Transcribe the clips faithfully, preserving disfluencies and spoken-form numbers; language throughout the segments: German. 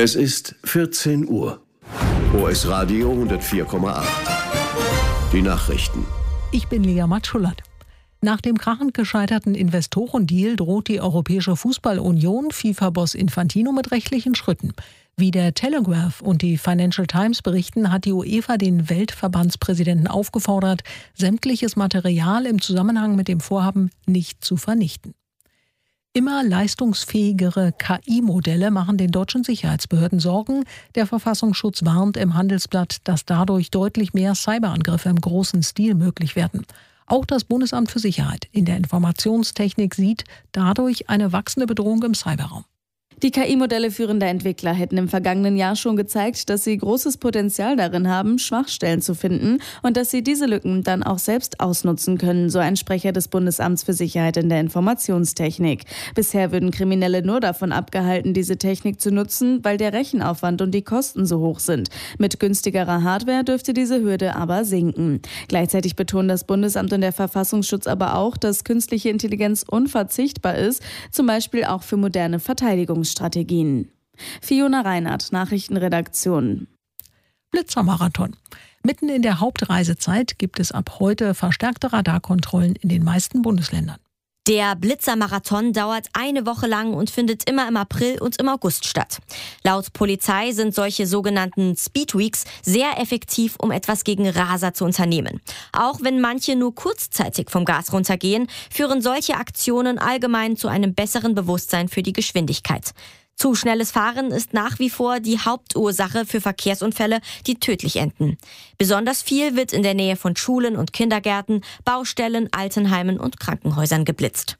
Es ist vierzehn Uhr. O S Radio hundertvier Komma acht. Die Nachrichten. Ich bin Lea Matschulat. Nach dem krachend gescheiterten Investorendeal droht die Europäische Fußballunion FIFA-Boss Infantino mit rechtlichen Schritten. Wie der Telegraph und die Financial Times berichten, hat die UEFA den Weltverbandspräsidenten aufgefordert, sämtliches Material im Zusammenhang mit dem Vorhaben nicht zu vernichten. Immer leistungsfähigere K I-Modelle machen den deutschen Sicherheitsbehörden Sorgen. Der Verfassungsschutz warnt im Handelsblatt, dass dadurch deutlich mehr Cyberangriffe im großen Stil möglich werden. Auch das Bundesamt für Sicherheit in der Informationstechnik sieht dadurch eine wachsende Bedrohung im Cyberraum. Die K I-Modelle führender Entwickler hätten im vergangenen Jahr schon gezeigt, dass sie großes Potenzial darin haben, Schwachstellen zu finden und dass sie diese Lücken dann auch selbst ausnutzen können, so ein Sprecher des Bundesamts für Sicherheit in der Informationstechnik. Bisher würden Kriminelle nur davon abgehalten, diese Technik zu nutzen, weil der Rechenaufwand und die Kosten so hoch sind. Mit günstigerer Hardware dürfte diese Hürde aber sinken. Gleichzeitig betonen das Bundesamt und der Verfassungsschutz aber auch, dass künstliche Intelligenz unverzichtbar ist, zum Beispiel auch für moderne Verteidigungsstrategien. Strategien. Fiona Reinhardt, Nachrichtenredaktion. Blitzermarathon. Mitten in der Hauptreisezeit gibt es ab heute verstärkte Radarkontrollen in den meisten Bundesländern. Der Blitzermarathon dauert eine Woche lang und findet immer im April und im August statt. Laut Polizei sind solche sogenannten Speedweeks sehr effektiv, um etwas gegen Raser zu unternehmen. Auch wenn manche nur kurzzeitig vom Gas runtergehen, führen solche Aktionen allgemein zu einem besseren Bewusstsein für die Geschwindigkeit. Zu schnelles Fahren ist nach wie vor die Hauptursache für Verkehrsunfälle, die tödlich enden. Besonders viel wird in der Nähe von Schulen und Kindergärten, Baustellen, Altenheimen und Krankenhäusern geblitzt.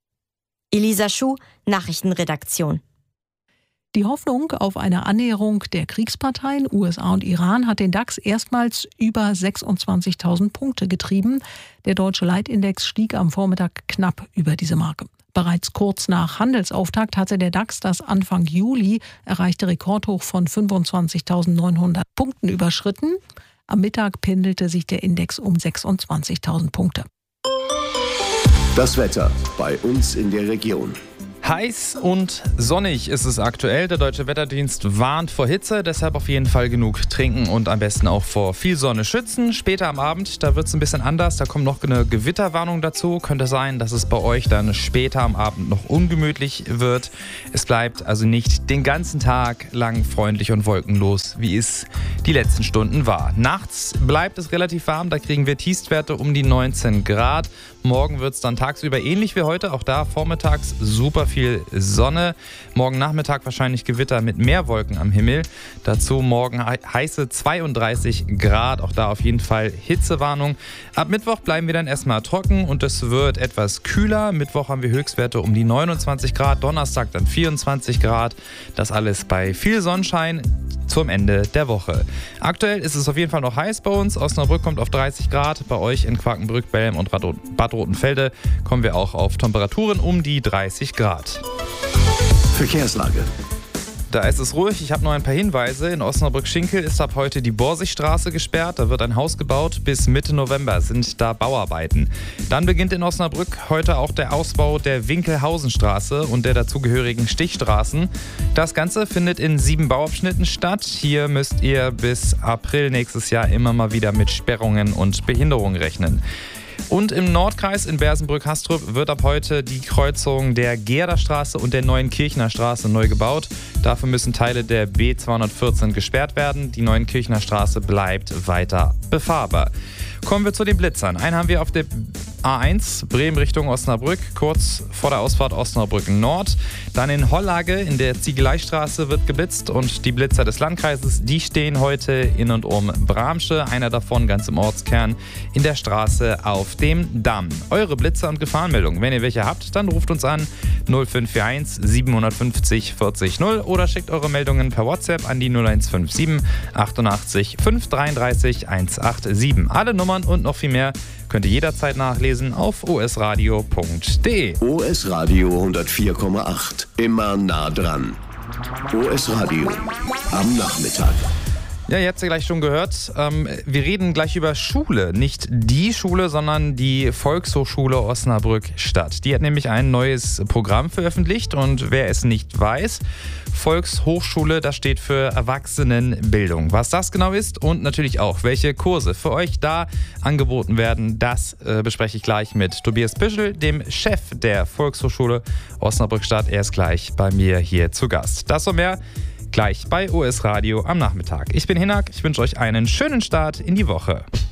Elisa Schuh, Nachrichtenredaktion. Die Hoffnung auf eine Annäherung der Kriegsparteien U S A und Iran hat den DAX erstmals über sechsundzwanzigtausend Punkte getrieben. Der deutsche Leitindex stieg am Vormittag knapp über diese Marke. Bereits kurz nach Handelsauftakt hatte der DAX das Anfang Juli erreichte Rekordhoch von fünfundzwanzigtausendneunhundert Punkten überschritten. Am Mittag pendelte sich der Index um sechsundzwanzigtausend Punkte. Das Wetter bei uns in der Region. Heiß und sonnig ist es aktuell. Der Deutsche Wetterdienst warnt vor Hitze, deshalb auf jeden Fall genug trinken und am besten auch vor viel Sonne schützen. Später am Abend, da wird es ein bisschen anders, da kommt noch eine Gewitterwarnung dazu. Könnte sein, dass es bei euch dann später am Abend noch ungemütlich wird. Es bleibt also nicht den ganzen Tag lang freundlich und wolkenlos, wie es die letzten Stunden war. Nachts bleibt es relativ warm, da kriegen wir Tiefstwerte um die neunzehn Grad. Morgen wird es dann tagsüber ähnlich wie heute, auch da vormittags super viel Sonne. Morgen Nachmittag wahrscheinlich Gewitter mit mehr Wolken am Himmel. Dazu morgen heiße zweiunddreißig Grad, auch da auf jeden Fall Hitzewarnung. Ab Mittwoch bleiben wir dann erstmal trocken und es wird etwas kühler. Mittwoch haben wir Höchstwerte um die neunundzwanzig Grad, Donnerstag dann vierundzwanzig Grad. Das alles bei viel Sonnenschein zum Ende der Woche. Aktuell ist es auf jeden Fall noch heiß bei uns. Osnabrück kommt auf dreißig Grad. Bei euch in Quakenbrück, Belm und Bad Rotenfelde kommen wir auch auf Temperaturen um die dreißig Grad. Verkehrslage. Da ist es ruhig. Ich habe noch ein paar Hinweise. In Osnabrück-Schinkel ist ab heute die Borsigstraße gesperrt. Da wird ein Haus gebaut. Bis Mitte November sind da Bauarbeiten. Dann beginnt in Osnabrück heute auch der Ausbau der Winkelhausenstraße und der dazugehörigen Stichstraßen. Das Ganze findet in sieben Bauabschnitten statt. Hier müsst ihr bis April nächstes Jahr immer mal wieder mit Sperrungen und Behinderungen rechnen. Und im Nordkreis in Bersenbrück-Hastrup wird ab heute die Kreuzung der Gerderstraße und der Neuenkirchner Straße neu gebaut. Dafür müssen Teile der B zweihundertvierzehn gesperrt werden. Die Neuenkirchner Straße bleibt weiter befahrbar. Kommen wir zu den Blitzern. Einen haben wir auf der A eins, Bremen Richtung Osnabrück, kurz vor der Ausfahrt Osnabrück Nord. Dann in Hollage in der Ziegeleistraße wird geblitzt und die Blitzer des Landkreises, die stehen heute in und um Bramsche. Einer davon ganz im Ortskern in der Straße auf dem Damm. Eure Blitzer und Gefahrenmeldungen, wenn ihr welche habt, dann ruft uns an null fünf vier eins sieben fünf null vierzig null oder schickt eure Meldungen per WhatsApp an die null eins fünf sieben achtundachtzig fünf dreiunddreißig hundertsiebenundachtzig. Alle Nummern und noch viel mehr könnt ihr jederzeit nachlesen auf o s radio punkt d e. O S Radio hundertvier Komma acht. Immer nah dran. O S Radio am Nachmittag. Ja, ihr habt es ja gleich schon gehört. Ähm, wir reden gleich über Schule. Nicht die Schule, sondern die Volkshochschule Osnabrück-Stadt. Die hat nämlich ein neues Programm veröffentlicht und wer es nicht weiß, Volkshochschule, das steht für Erwachsenenbildung. Was das genau ist und natürlich auch, welche Kurse für euch da angeboten werden, das äh, bespreche ich gleich mit Tobias Pischel, dem Chef der Volkshochschule Osnabrück-Stadt. Er ist gleich bei mir hier zu Gast. Das und mehr gleich bei O S Radio am Nachmittag. Ich bin Hinak, ich wünsche euch einen schönen Start in die Woche.